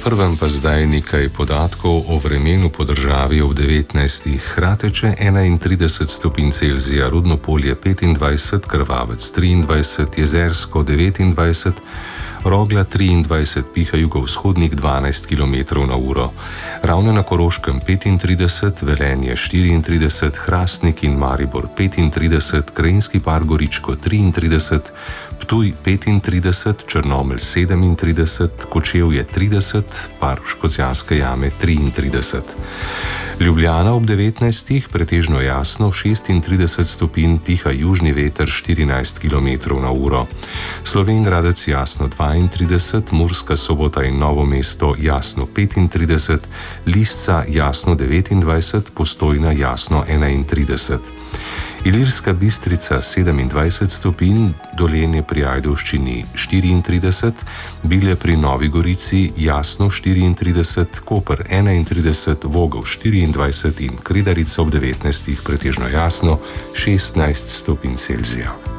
prvem pa zdaj nekaj podatkov o vremenu po državi ob 19. Rateče 31 stopinj Celzija, Rudno Polje 25, Krvavec 23, Jezersko 29, Rogla 23, piha jugovzhodnik 12 km/h, Ravne na Koroškem 35, Velenje 34, Hrastnik in Maribor 35, Krajinski par Goričko 33, Ptuj 35, Črnomelj 37, Kočevje 30, par Škocjanske jame 33. Ljubljana ob 19, pretežno jasno 36 stopinj, piha južni veter 14 km/h. Slovenj Gradec jasno 32, Murska Sobota in Novo mesto jasno 35, Lisca jasno 29, Postojna jasno 31. Ilirska Bistrica 27 stopinj, Dolenje pri Ajdovščini 34, Bilje pri Novi Gorici jasno 34, Koper 31, Vogel 24 in Kredarica ob 19, pretežno jasno 16 stopinj Celzija.